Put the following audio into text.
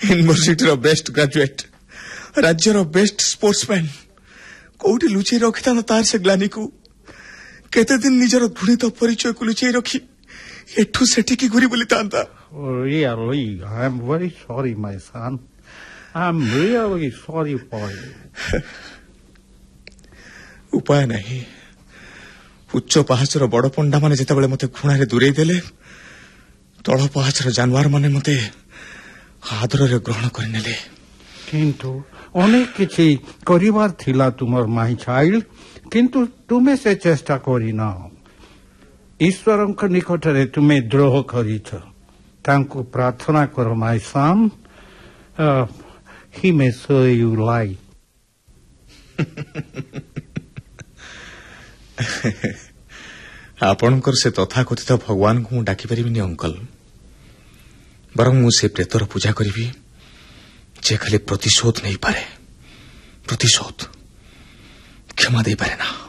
University best graduate राज्यर best sportsman कोठी लुचई रखी था तार से ग्लानी को केते दिन निजर घृणित परिचय को लुचई रखी एठू सेठी की घुरी बोली तांता। Really, I'm very sorry, my son. I'm really sorry for you. उपाय नहीं उच्च पहाचर बड़ पंडा माने जेतेबेले मते घुणारे दूरेई देले तळ पहाचर जानवर माने मते आदर रे ग्रहण करनेले किंतु अनेक किछि करिवार थिला तुमर माई चाइल्ड किंतु तुमे से चेष्टा करिना ईश्वरक निकटरे तुमे द्रोह करिछ तांको प्रार्थना करो my son he may show you light. आपणकर से तथाकथित भगवान को डाकी परिबिनी अंकल बरं मु से प्रेतर पूजा करी जे खाली प्रतिशोध नहीं पारे प्रतिशोध क्षमा दे पारे ना।